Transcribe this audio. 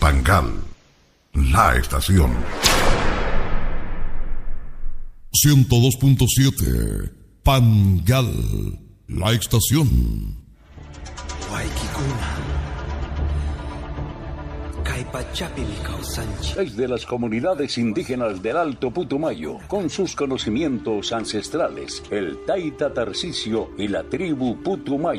Pangal, la estación. 102.7 Pangal, la estación. Desde las comunidades indígenas del Alto Putumayo, con sus conocimientos ancestrales, el Taita Tarcisio y la tribu Putumayo.